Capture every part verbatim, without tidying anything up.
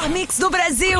melhor mix do Brasil.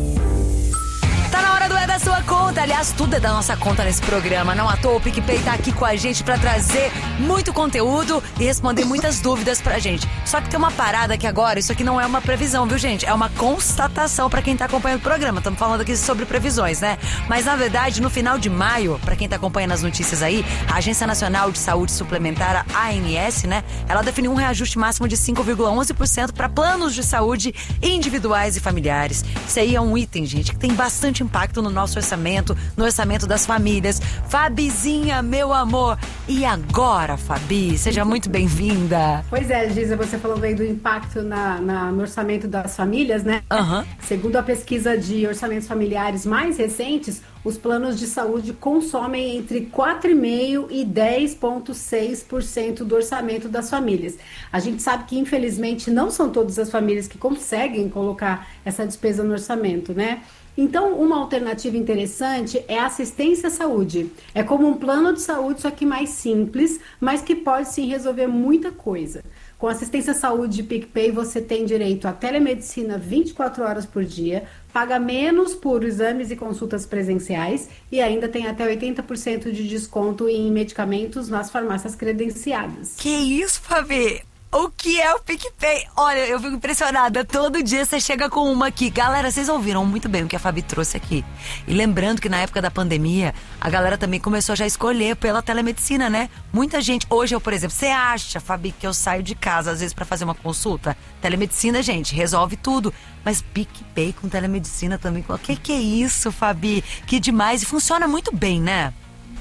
Tá na hora do É da Sua Conta. Aliás, tudo é da nossa conta nesse programa. Não à toa, o PicPay tá aqui com a gente pra trazer muito conteúdo e responder muitas dúvidas pra gente. Só que tem uma parada que agora, isso aqui não é uma previsão, viu, gente? É uma constatação pra quem tá acompanhando o programa. Estamos falando aqui sobre previsões, né? Mas, na verdade, no final de maio, pra quem tá acompanhando as notícias aí, a Agência Nacional de Saúde Suplementar, a ANS, né? Ela definiu um reajuste máximo de cinco vírgula onze por cento pra planos de saúde individuais e familiares. Isso aí é um item, gente, que tem bastante impacto no nosso orçamento, no orçamento das famílias. Fabizinha, meu amor. E agora, Fabi? Seja muito bem-vinda. Pois é, Giza, você falou bem do impacto na, na, no orçamento das famílias, né? Uhum. Segundo a pesquisa de orçamentos familiares mais recentes, os planos de saúde consomem entre quatro vírgula cinco por cento e dez vírgula seis por cento do orçamento das famílias. A gente sabe que, infelizmente, não são todas as famílias que conseguem colocar essa despesa no orçamento, né? Então, uma alternativa interessante é a assistência à saúde. É como um plano de saúde, só que mais simples, mas que pode sim resolver muita coisa. Com assistência à saúde PicPay, você tem direito a telemedicina vinte e quatro horas por dia, paga menos por exames e consultas presenciais e ainda tem até oitenta por cento de desconto em medicamentos nas farmácias credenciadas. Que isso, Fabi? O que é o PicPay? Olha, eu fico impressionada. Todo dia você chega com uma aqui. Galera, vocês ouviram muito bem o que a Fabi trouxe aqui. E lembrando que na época da pandemia, a galera também começou já a escolher pela telemedicina, né? Muita gente... Hoje eu, por exemplo, você acha, Fabi, que eu saio de casa às vezes pra fazer uma consulta? Telemedicina, gente, resolve tudo. Mas PicPay com telemedicina também. O que que é isso, Fabi? Que demais. E funciona muito bem, né?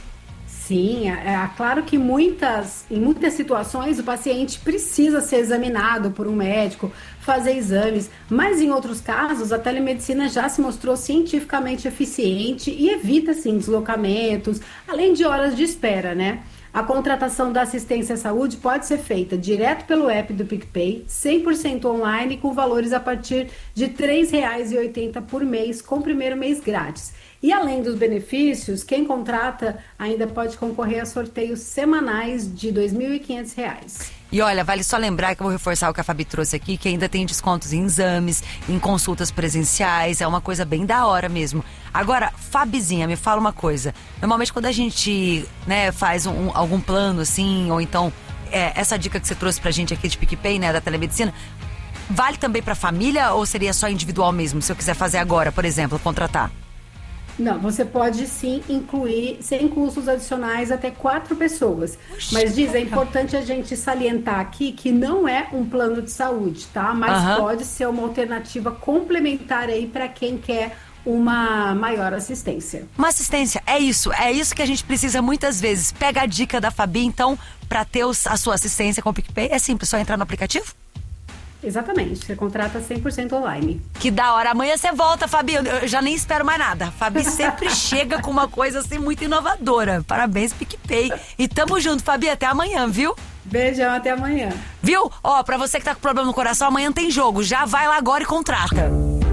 Sim, é, é claro que muitas, em muitas situações o paciente precisa ser examinado por um médico, fazer exames, mas em outros casos a telemedicina já se mostrou cientificamente eficiente e evita, sim, deslocamentos, além de horas de espera, né? A contratação da assistência à saúde pode ser feita direto pelo app do PicPay, cem por cento online, com valores a partir de três reais e oitenta centavos por mês, com o primeiro mês grátis. E além dos benefícios, quem contrata ainda pode concorrer a sorteios semanais de dois mil e quinhentos reais. E olha, vale só lembrar que eu vou reforçar o que a Fabi trouxe aqui, que ainda tem descontos em exames, em consultas presenciais, é uma coisa bem da hora mesmo. Agora, Fabizinha, me fala uma coisa. Normalmente quando a gente, né, faz um, algum plano assim, ou então é, essa dica que você trouxe pra gente aqui de PicPay, né, da telemedicina, vale também pra família ou seria só individual mesmo, se eu quiser fazer agora, por exemplo, contratar? Não, você pode sim incluir, sem custos adicionais, até quatro pessoas. Oxi, mas diz, é importante a gente salientar aqui que não é um plano de saúde, tá? Mas uhum. pode ser uma alternativa complementar aí para quem quer uma maior assistência. Uma assistência, é isso, é isso que a gente precisa muitas vezes. Pega a dica da Fabi, então, para ter os, a sua assistência com o PicPay, é simples, só entrar no aplicativo? Exatamente, você contrata cem por cento online. Que da hora, amanhã você volta, Fabi, eu já nem espero mais nada. A Fabi sempre chega com uma coisa assim muito inovadora. Parabéns, PicPay. E tamo junto, Fabi, até amanhã, viu? Beijão, até amanhã. Viu? Ó, pra você que tá com problema no coração, amanhã tem jogo, já vai lá agora e contrata.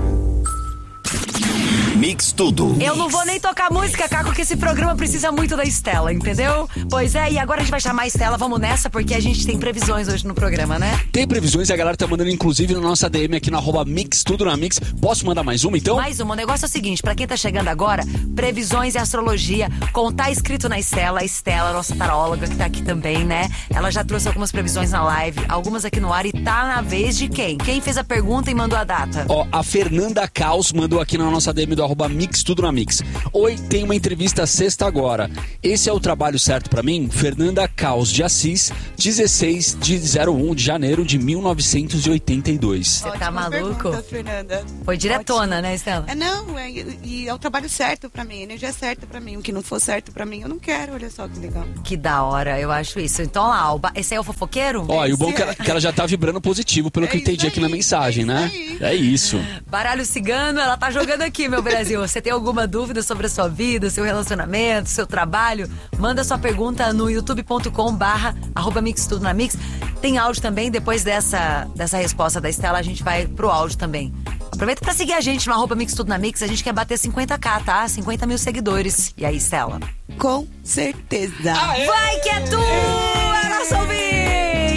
Mix Tudo. Eu não vou nem tocar música, Caco, que esse programa precisa muito da Estela, entendeu? Pois é, e agora a gente vai chamar a Estela, vamos nessa, porque a gente tem previsões hoje no programa, né? Tem previsões e a galera tá mandando, inclusive, na nossa D M aqui no arroba Mix Tudo na Mix. Posso mandar mais uma, então? Mais uma. O negócio é o seguinte, pra quem tá chegando agora, previsões e astrologia, como tá escrito na Estela, a Estela, nossa taróloga, que tá aqui também, né? Ela já trouxe algumas previsões na live, algumas aqui no ar, e tá na vez de quem? Quem fez a pergunta e mandou a data? Ó, a Fernanda Caos mandou aqui na nossa D M do arroba Mix Tudo na Mix. Oi, tem uma entrevista sexta agora. Esse é o trabalho certo pra mim? Fernanda Caos de Assis, dezesseis de zero um de janeiro de mil novecentos e oitenta e dois. Você Ótima tá maluco? Pergunta, Fernanda. Foi diretona, Ótimo. Né, Estela? É, não, é, e é o trabalho certo pra mim, a energia é certa pra mim. O que não for certo pra mim, eu não quero. Olha só que legal. Que da hora, eu acho isso. Então lá, o ba... esse aí é o fofoqueiro? Ó, e o bom é que ela, que ela já tá vibrando positivo, pelo é que eu entendi aí, aqui na mensagem, é né? Aí. É isso. Baralho cigano, ela tá jogando aqui, meu Brasil. Você tem alguma dúvida sobre a sua vida, seu relacionamento, seu trabalho? Manda sua pergunta no youtube ponto com barra arroba Mix Tudo na Mix. Tem áudio também, depois dessa, dessa resposta da Estela, a gente vai pro áudio também. Aproveita pra seguir a gente no arroba Mix Tudo na Mix, a gente quer bater cinquenta k, tá? cinquenta mil seguidores. E aí, Estela? Com certeza. Vai que é tu, é nosso ouvinte!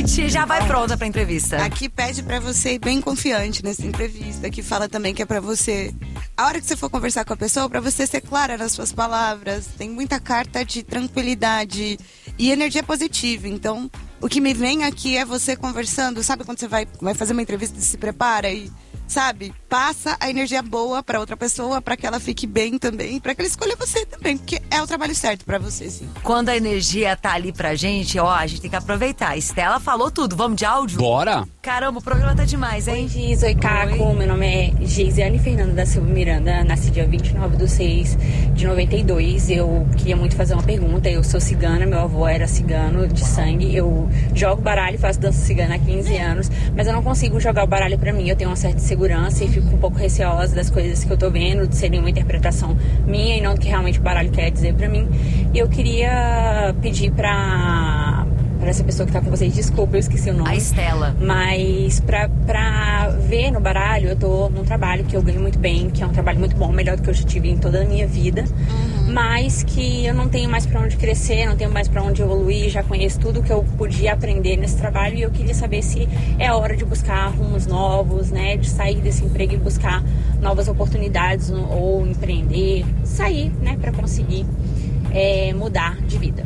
ouvinte já vai pronta pra entrevista. Aqui pede pra você ir bem confiante nessa entrevista. Aqui fala também que é pra você, a hora que você for conversar com a pessoa, pra você ser clara nas suas palavras. Tem muita carta de tranquilidade e energia positiva. Então, o que me vem aqui é você conversando. Sabe quando você vai, vai fazer uma entrevista e se prepara e, sabe, passa a energia boa pra outra pessoa, pra que ela fique bem também, pra que ela escolha você também, porque é o trabalho certo pra você, sim. Quando a energia tá ali pra gente, ó, a gente tem que aproveitar. Estela falou tudo, vamos de áudio? Bora! Caramba, o programa tá demais, hein? Oi, Giz, oi, Caco. Oi. Meu nome é Geisiane Fernanda da Silva Miranda, nasci dia vinte e nove de seis de noventa e dois. Eu queria muito fazer uma pergunta. Eu sou cigana, meu avô era cigano de sangue. Eu jogo baralho, faço dança cigana há quinze anos, mas eu não consigo jogar o baralho pra mim. Eu tenho uma certa segurança e fico um pouco receosa das coisas que eu tô vendo, de serem uma interpretação minha e não do que realmente o baralho quer dizer pra mim. E eu queria pedir pra... para essa pessoa que tá com vocês, desculpa, eu esqueci o nome. A Estela. Mas pra, pra ver no baralho, eu tô num trabalho que eu ganho muito bem, que é um trabalho muito bom, melhor do que eu já tive em toda a minha vida. Uhum. Mas que eu não tenho mais pra onde crescer, não tenho mais pra onde evoluir, já conheço tudo que eu podia aprender nesse trabalho e eu queria saber se é hora de buscar rumos novos, né? De sair desse emprego e buscar novas oportunidades ou empreender, sair, né? Pra conseguir é, mudar de vida.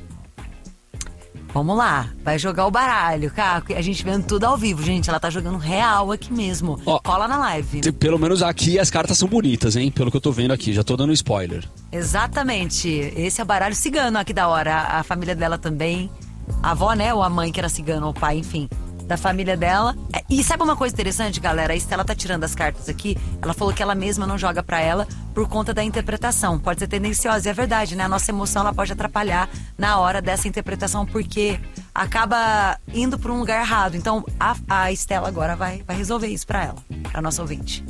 Vamos lá, vai jogar o baralho, Caco. A gente vendo tudo ao vivo, gente. Ela tá jogando real aqui mesmo. Ó, cola na live. Pelo menos aqui as cartas são bonitas, hein? Pelo que eu tô vendo aqui, já tô dando spoiler. Exatamente. Esse é o baralho cigano aqui da hora. A, a família dela também. A avó, né? Ou a mãe que era cigana, ou o pai, enfim. Da família dela. E sabe uma coisa interessante, galera? A Estela tá tirando as cartas aqui. Ela falou que ela mesma não joga pra ela por conta da interpretação. Pode ser tendenciosa, e é verdade, né? A nossa emoção, ela pode atrapalhar na hora dessa interpretação, porque acaba indo pra um lugar errado. Então, a, a Estela agora vai, vai resolver isso pra ela, pra nossa ouvinte.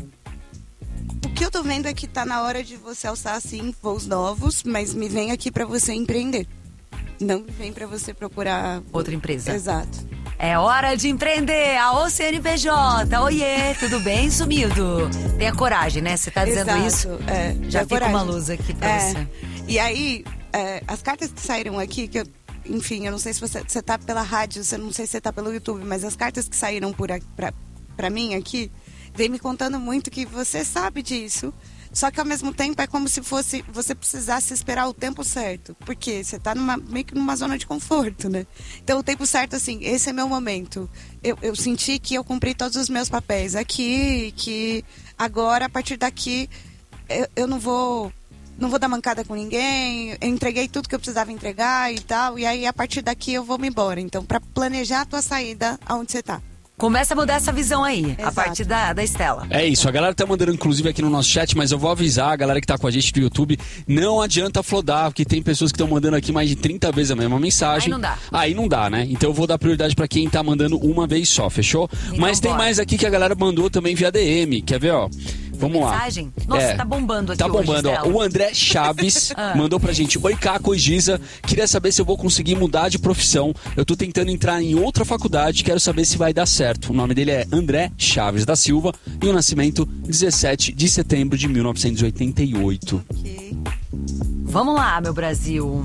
O que eu tô vendo é que tá na hora de você alçar, assim, voos novos, mas me vem aqui pra você empreender. Não me vem pra você procurar... outra empresa. Exato. É hora de empreender, a O C N P J. Oiê, tudo bem, sumido? Tenha coragem, né? Você tá dizendo Exato, isso? É, já fica coragem. uma luz aqui pra é. você. E aí, é, as cartas que saíram aqui, que eu, enfim, eu não sei se você, você tá pela rádio, eu não sei se você tá pelo YouTube, mas as cartas que saíram por, pra, pra mim aqui, vem me contando muito que você sabe disso. Só que ao mesmo tempo é como se fosse você precisasse esperar o tempo certo. Porque você tá numa, meio que numa zona de conforto, né? Então o tempo certo, assim, esse é meu momento. Eu, eu senti que eu cumpri todos os meus papéis aqui, que agora, a partir daqui, eu, eu não vou. Não vou dar mancada com ninguém, eu entreguei tudo que eu precisava entregar e tal. E aí, a partir daqui, eu vou me embora. Então, para planejar a tua saída aonde você tá. Começa a mudar essa visão aí, Exato. A partir da, da Estela. É isso, a galera tá mandando inclusive aqui no nosso chat, mas eu vou avisar a galera que tá com a gente do YouTube, não adianta flodar, porque tem pessoas que estão mandando aqui mais de trinta vezes a mesma mensagem. Aí não dá. Aí não dá, né? Então eu vou dar prioridade pra quem tá mandando uma vez só, fechou? Então mas tem bora. mais aqui que a galera mandou também via D M, quer ver, ó? Vamos lá. Mensagem? Nossa, É. tá bombando aqui Tá hoje, bombando, ó. Estela. O André Chaves Ah. mandou pra gente: oi, Caco, oi, Giza. Queria saber se eu vou conseguir mudar de profissão. Eu tô tentando entrar em outra faculdade, quero saber se vai dar certo. O nome dele é André Chaves da Silva e o nascimento dezessete de setembro de mil novecentos e oitenta e oito. Ok. Vamos lá, meu Brasil.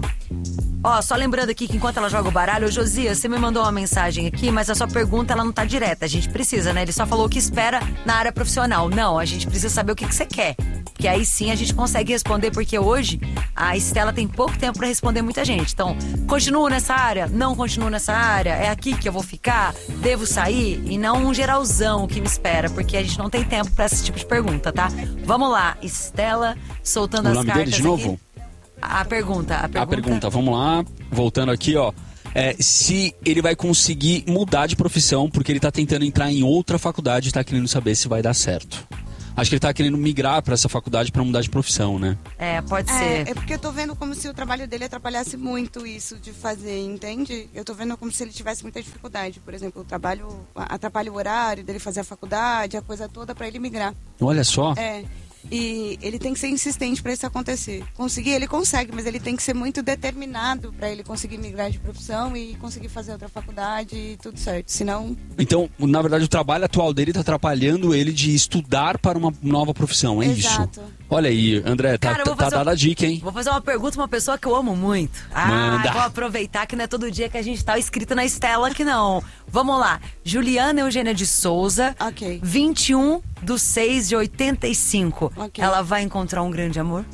Ó, só lembrando aqui que enquanto ela joga o baralho, ô Josias, você me mandou uma mensagem aqui, mas a sua pergunta ela não tá direta. A gente precisa, né? Ele só falou que espera na área profissional. Não, a gente precisa saber o que, que você quer. Porque aí sim a gente consegue responder, porque hoje a Estela tem pouco tempo pra responder muita gente. Então, continuo nessa área? Não continuo nessa área? É aqui que eu vou ficar? Devo sair? E não um geralzão que me espera, porque a gente não tem tempo pra esse tipo de pergunta, tá? Vamos lá, Estela soltando O as nome cartas dele de novo? aqui. A pergunta, a pergunta. A pergunta, vamos lá, voltando aqui, ó. É, se ele vai conseguir mudar de profissão, porque ele tá tentando entrar em outra faculdade e tá querendo saber se vai dar certo. Acho que ele tá querendo migrar pra essa faculdade pra mudar de profissão, né? É, pode É, ser. é porque eu tô vendo como se o trabalho dele atrapalhasse muito isso de fazer, entende? Eu tô vendo como se ele tivesse muita dificuldade. Por exemplo, o trabalho atrapalha o horário dele fazer a faculdade, a coisa toda pra ele migrar. Olha só. É. E ele tem que ser insistente para isso acontecer. Conseguir, ele consegue, mas ele tem que ser muito determinado para ele conseguir migrar de profissão e conseguir fazer outra faculdade e tudo certo. Senão... Então, na verdade, o trabalho atual dele está atrapalhando ele de estudar para uma nova profissão, é Exato. isso? Olha aí, André, tá, Cara, eu vou tá fazer dada uma- a dica, hein? Vou fazer uma pergunta pra uma pessoa que eu amo muito. Ah, Manda. vou aproveitar que não é todo dia que a gente tá escrito na Estela aqui, não. Vamos lá. Juliana Eugênia de Souza, Ok. vinte e um do seis de oitenta e cinco. Ok. Ela vai encontrar um grande amor?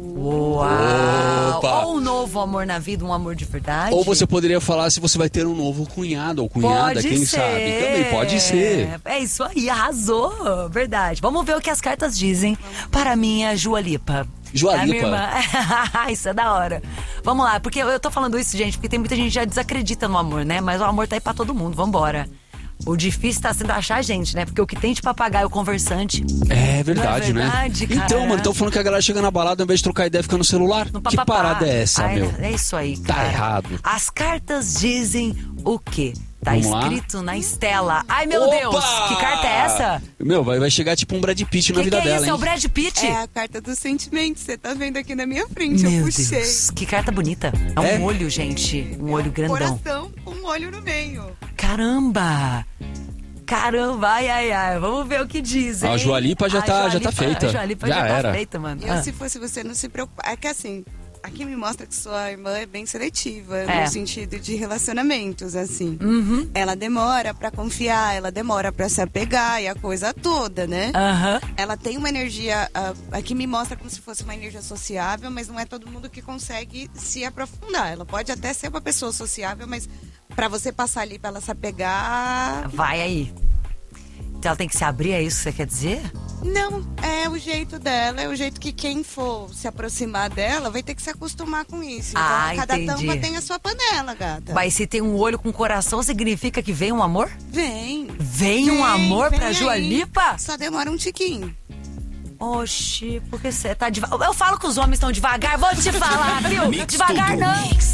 Uau! Opa! Ou um novo amor na vida, um amor de verdade? Ou você poderia falar se você vai ter um novo cunhado ou cunhada, Pode quem ser. sabe? Também pode ser. É isso aí, arrasou. Verdade. Vamos ver o que as cartas dizem para a minha Jualipa. Jualipa. A minha irmã. Isso é da hora. Vamos lá, porque eu tô falando isso, gente, porque tem muita gente que já desacredita no amor, né? Mas o amor tá aí pra todo mundo, vambora. O difícil tá sendo achar a gente, né? Porque o que tem de papagaio conversante. É verdade, Não é né? verdade, cara? Então, mano, estão falando que a galera chega na balada, ao invés de trocar ideia, fica no celular. No que papapá. parada é essa, Ai, meu? É isso aí, Tá cara. errado. As cartas dizem o quê? Tá Vamos lá? escrito na Estela. Ai, meu Opa! Deus, que carta é essa? Meu, vai, vai chegar tipo um Brad Pitt na Que vida que é dela, isso? hein? É o Brad Pitt? É a carta dos sentimentos. Você tá vendo aqui na minha frente. Meu eu puxei. Deus, que carta bonita. É um É? olho, gente. Um olho grandão. Coração com um olho no meio. Caramba! Caramba, ai, ai, ai. Vamos ver o que dizem. A Jualipa já tá- já tá feita. A Jualipa já, Já tá era. feita, mano. Eu, Ah. se fosse você, não se preocupa. É que assim, aqui me mostra que sua irmã é bem seletiva, É. no sentido de relacionamentos, assim. Uhum. Ela demora pra confiar, ela demora pra se apegar e a coisa toda, né? Aham. Ela tem uma energia, ah, aqui me mostra como se fosse uma energia sociável, mas não é todo mundo que consegue se aprofundar. Ela pode até ser uma pessoa sociável, mas pra você passar ali pra ela se apegar... Vai aí. Então ela tem que se abrir, é isso que você quer dizer? Não, é o jeito dela, é o jeito que quem for se aproximar dela vai ter que se acostumar com isso. Então, Ah, cada entendi. tampa tem a sua panela, gata. Mas se tem um olho com coração, significa que vem um amor? Vem. Vem um amor vem pra aí. Jualipa? Só demora um tiquinho. Oxi, porque você tá devagar. Eu falo que os homens estão devagar, vou te falar, viu? Mix Devagar tudo. não.